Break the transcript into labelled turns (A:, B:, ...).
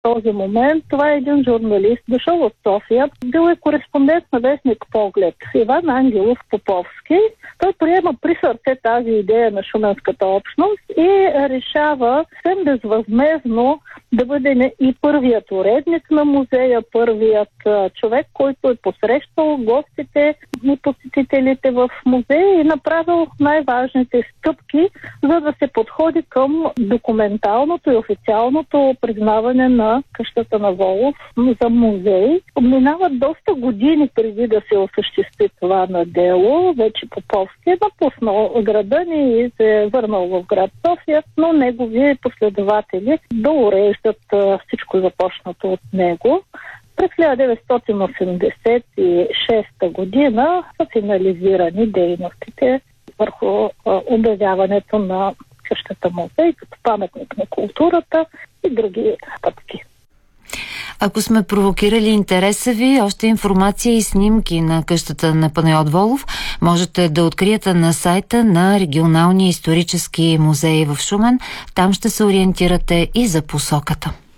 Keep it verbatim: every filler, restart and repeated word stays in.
A: този момент. Това е един журналист, дошъл от София. Бил е кореспондент на вестник Поглед. Иван Ангелов Поповски. Той приема при сърце тази идея на шуменската общност и решава съвсем безвъзмездно да бъде и първият уредник на музея, първият човек, който е посрещал гостите и посетителите в музея и направил най-важните стъпки, за да се подходи към документалното и официалното признаване на къщата на Волов за музей. Минават доста години преди да се осъществи това на дело. Вече Поповски е напуснал града ни и се е върнал в град София, но негови последователи доуреждат всичко започнато от него. През хиляда деветстотин осемдесет и шеста година са финализирани дейностите върху обявяването на къщата музей като паметник на културата и други стъпки.
B: Ако сме провокирали интереса ви, още информация и снимки на къщата на Панайот Волов можете да откриете на сайта на Регионалния исторически музей в Шумен. Там ще се ориентирате и за посоката.